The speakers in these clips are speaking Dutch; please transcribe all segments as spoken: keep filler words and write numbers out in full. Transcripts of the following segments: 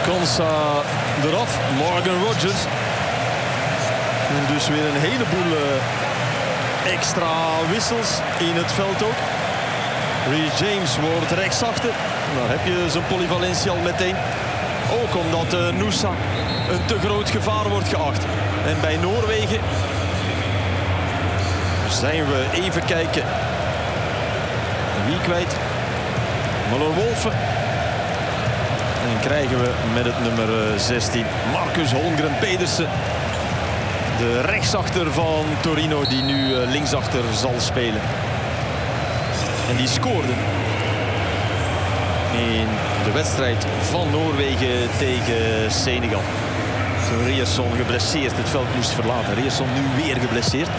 Konsa eraf. Morgan Rogers. En dus weer een heleboel uh, extra wissels in het veld ook. Reece James wordt rechtsachter. Daar heb je zijn polyvalentie al meteen. Ook omdat uh, Nusa een te groot gevaar wordt geacht. En bij Noorwegen zijn we even kijken. Wie kwijt? Muller-Wolfe. En krijgen we met het nummer zestien Marcus Holmgren-Pedersen. De rechtsachter van Torino die nu linksachter zal spelen. En die scoorde in de wedstrijd van Noorwegen tegen Senegal. Toen Rierson geblesseerd het veld moest verlaten. Rierson nu weer geblesseerd.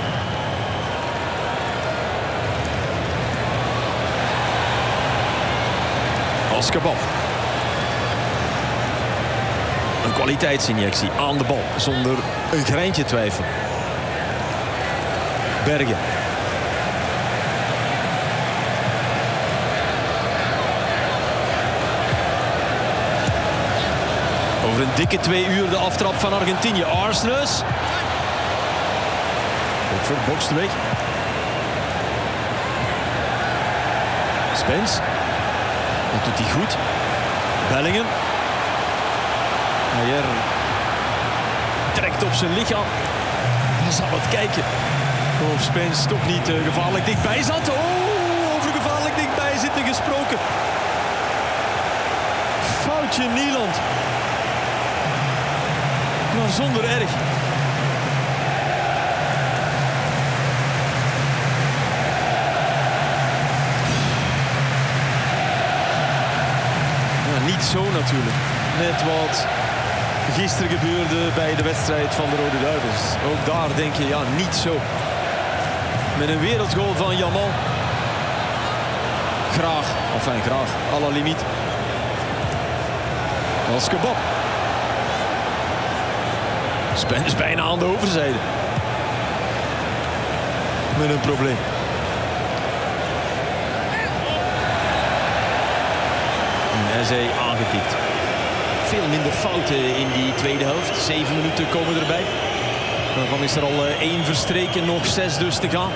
Askebal. Een kwaliteitsinjectie aan de bal. Zonder een greintje twijfel. Bergen. Over een dikke twee uur de aftrap van Argentinië. Arsnes. Pickford bokst weg. Spence. Dat doet hij goed. Bellingham. Maier trekt op zijn lichaam. Dan zal het kijken of Spence toch niet uh, gevaarlijk dichtbij zat. Oh, over gevaarlijk dichtbij zitten gesproken. Foutje Nieland. Maar zonder erg. Ja, niet zo natuurlijk. Net wat gisteren gebeurde bij de wedstrijd van de Rode Duivels. Ook daar denk je, ja, niet zo. Met een wereldgoal van Jamal. Graag, enfin graag, à la limiet. Als kebab. Spence bijna aan de overzijde. Met een probleem. En hij zei aangetikt. Veel minder fouten in die tweede helft. Zeven minuten komen erbij. Daarvan is er al één verstreken. Nog zes dus te gaan.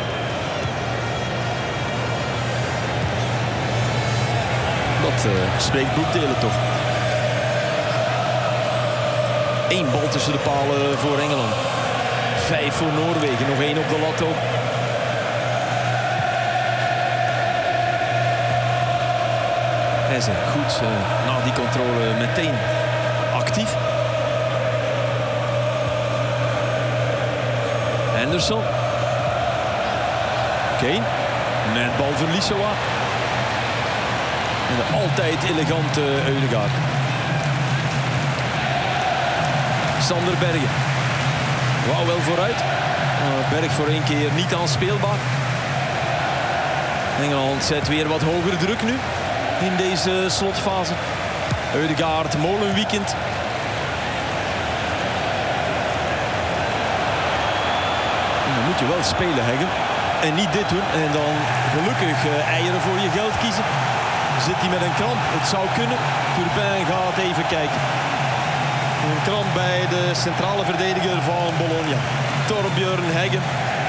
Dat uh, spreekt boekdelen toch. Eén bal tussen de palen voor Engeland. Vijf voor Noorwegen. Nog één op de lat ook. Hij is goed uh, na die controle meteen actief. Henderson. Kane. Met balverlies zo aan. En de altijd elegante Ødegaard. Sander Bergen. Wou wel vooruit. Uh, Berg voor één keer niet aanspeelbaar. Engeland zet weer wat hoger druk nu. In deze slotfase. Ødegaard, molenweekend. En dan moet je wel spelen, Heggen. En niet dit doen. En dan gelukkig uh, eieren voor je geld kiezen. Zit hij met een kramp? Het zou kunnen. Turpin gaat even kijken. Een kramp bij de centrale verdediger van Bologna. Torbjörn Heggen.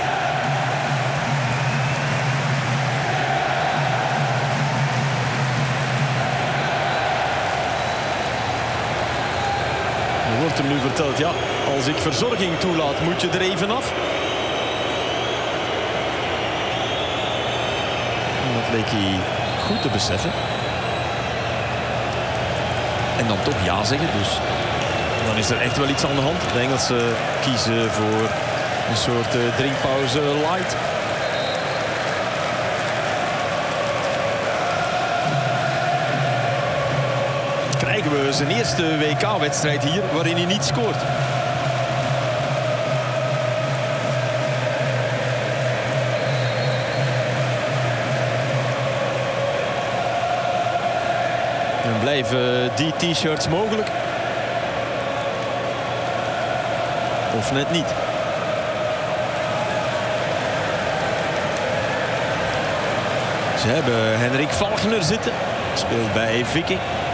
Er wordt hem nu verteld, ja, als ik verzorging toelaat, moet je er even af. En dat leek hij goed te beseffen. En dan toch ja zeggen, dus dan is er echt wel iets aan de hand. De Engelsen kiezen voor een soort uh, drinkpauze light. Krijgen we zijn eerste W K-wedstrijd hier waarin hij niet scoort. En blijven die t-shirts mogelijk? Of net niet? Ze hebben Henrik Valkner zitten. Speelt bij Viking.